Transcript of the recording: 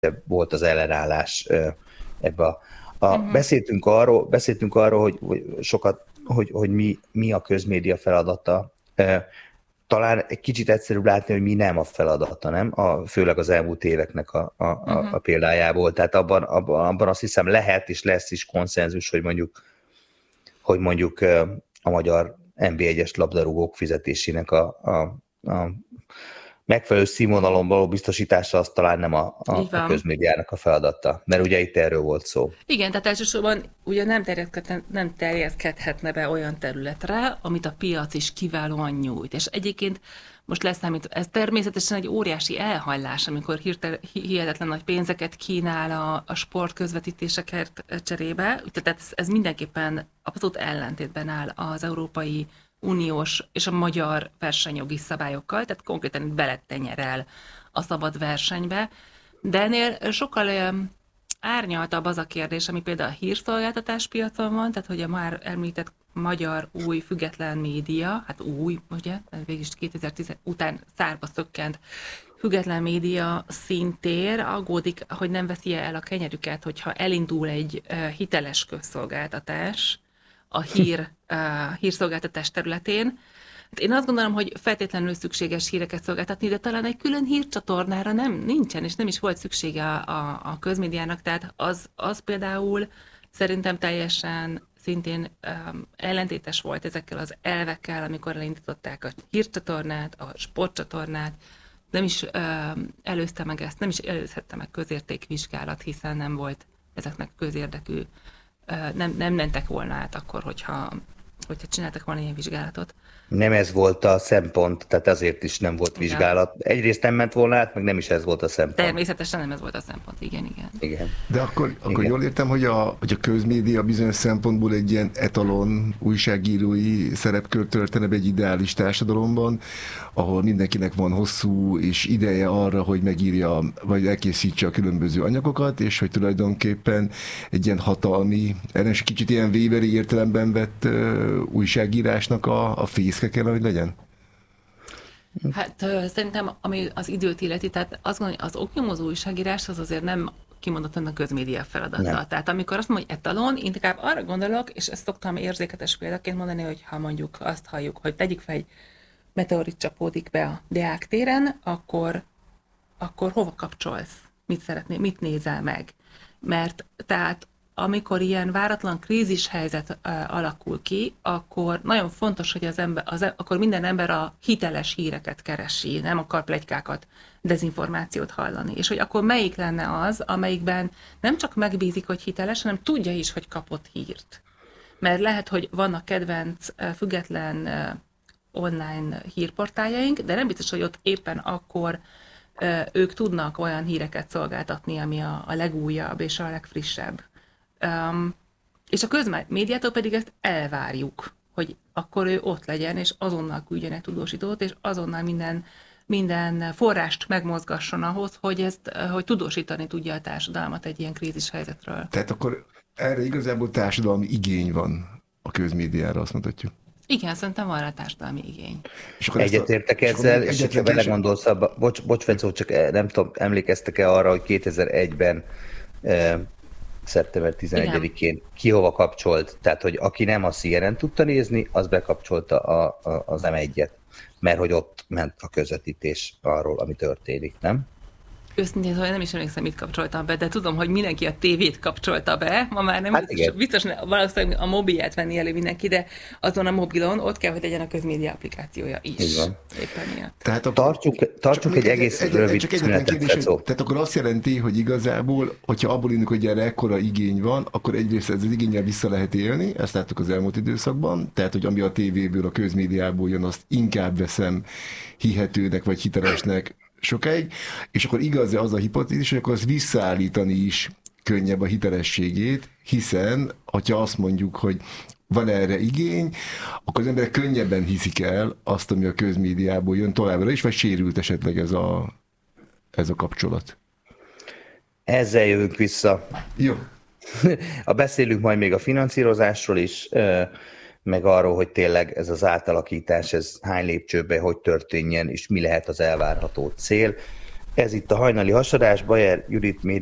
volt az ellenállás ebbe beszéltünk arról, hogy sokat, hogy mi a közmédia feladata. Talán egy kicsit egyszerűbb látni, hogy mi nem a feladata, nem? Főleg az elmúlt éveknek a példájából. Tehát abban azt hiszem lehet és lesz is konszenzus, hogy mondjuk a magyar NB1-es labdarúgók fizetésének a megfelelő színvonalon való biztosítása az talán nem a közmédiának a feladata, mert ugye itt erről volt szó. Igen, tehát elsősorban ugye nem terjeszkedhetne be olyan területre, amit a piac is kiválóan nyújt. És egyébként most leszámít, ez természetesen egy óriási elhajlás, amikor hihetetlen nagy pénzeket kínál a sport közvetítéseket cserébe. Tehát ez mindenképpen abszolút ellentétben áll az Európai Uniós és a magyar versenyjogi szabályokkal, tehát konkrétan beletenyerel a szabad versenybe. De ennél sokkal árnyaltabb az a kérdés, ami például a hírszolgáltatás piacon van, tehát hogy a már említett magyar új független média, hát új, ugye, végig is 2010 után szárba szökkent független média szintér aggódik, hogy nem veszi el a kenyerüket, hogyha elindul egy hiteles közszolgáltatás a hírszolgáltatás területén. Én azt gondolom, hogy feltétlenül szükséges híreket szolgáltatni, de talán egy külön hírcsatornára nincsen, és nem is volt szüksége a közmédiának, tehát az például szerintem teljesen szintén ellentétes volt ezekkel az elvekkel, amikor elindították a hírcsatornát, a sportcsatornát, nem is előzte meg ezt, nem is előzhette meg közértékvizsgálat, hiszen nem volt ezeknek közérdekű, nem mentek volna át akkor, hogyha csináltak volna ilyen vizsgálatot. Nem ez volt a szempont, tehát azért is nem volt vizsgálat. Egyrészt nem ment volna át, meg nem is ez volt a szempont. Természetesen nem ez volt a szempont, igen. De akkor jól értem, hogy a közmédia bizonyos szempontból egy ilyen etalon újságírói szerepkört töltene be egy ideális társadalomban, ahol mindenkinek van hosszú és ideje arra, hogy megírja, vagy elkészítse a különböző anyagokat, és hogy tulajdonképpen egy ilyen hatalmi, és kicsit ilyen Weberi értelemben vett újságírásnak a fészke kell, hogy legyen? Hát szerintem, ami az időt illeti, tehát azt gondolom, hogy az oknyomozó újságírás az azért nem kimondottan a közmédia feladata. Nem. Tehát amikor azt mondom, hogy etalon, inkább arra gondolok, és ezt szoktam érzéketes példaként mondani, hogy ha mondjuk azt halljuk, hogy tegyük fel, egy meteorit csapódik be a Deák téren, akkor hova kapcsolsz? Mit szeretnél? Mit nézel meg? Mert tehát amikor ilyen váratlan krízis helyzet alakul ki, akkor nagyon fontos, hogy akkor minden ember a hiteles híreket keresi, nem akar pletykákat, dezinformációt hallani. És hogy akkor melyik lenne az, amelyikben nem csak megbízik, hogy hiteles, hanem tudja is, hogy kapott hírt. Mert lehet, hogy vannak kedvenc független online hírportáljaink, de nem biztos, hogy ott éppen akkor ők tudnak olyan híreket szolgáltatni, ami a legújabb és a legfrissebb. És a közmédiától pedig ezt elvárjuk, hogy akkor ő ott legyen, és azonnal küldjen egy tudósítót, és azonnal minden forrást megmozgasson ahhoz, hogy tudósítani tudja a társadalmat egy ilyen krízis helyzetről. Tehát akkor erre igazából társadalmi igény van a közmédiára, azt mondhatjuk. Igen, szerintem van rá társadalmi igény. Egyetértek ezzel, és ha belegondolsz abba, bocs Fencó, csak nem tudom, emlékeztek-e arra, hogy 2001-ben szeptember 11-én ki hova kapcsolt, tehát hogy aki nem a CNN tudta nézni, az bekapcsolta az M1-et, mert hogy ott ment a közvetítés arról, ami történik, nem? Őszintén, hogy nem is emlékszem, mit kapcsoltam be, de tudom, hogy mindenki a tévét kapcsolta be, ma már nem biztos valószínűleg a mobilját venni elő mindenki, de azon a mobilon ott kell, hogy legyen a közmédia applikációja is. Így van. Éppen miatt. Tehát tartsuk egy egész rövid szünetet. Tehát akkor azt jelenti, hogy igazából, hogyha abból indulunk, hogy erre ekkora igény van, akkor egyrészt ez az igénnyel vissza lehet élni, ezt láttuk az elmúlt időszakban, tehát hogy ami a tévéből, a közmédiából jön, azt inkább veszem hihetőnek vagy hitelesnek sokáig, és akkor igaz az a hipotézis, hogy akkor az visszaállítani is könnyebb a hitelességét, hiszen, ha azt mondjuk, hogy van erre igény, akkor az emberek könnyebben hiszik el azt, ami a közmédiából jön továbbra is, vagy sérült esetleg ez a kapcsolat. Ezzel jövünk vissza. Jó. Beszélünk majd még a finanszírozásról is, meg arról, hogy tényleg ez az átalakítás, ez hány lépcsőben, hogy történjen, és mi lehet az elvárható cél. Ez itt a hajnali hasadás, Bayer Judit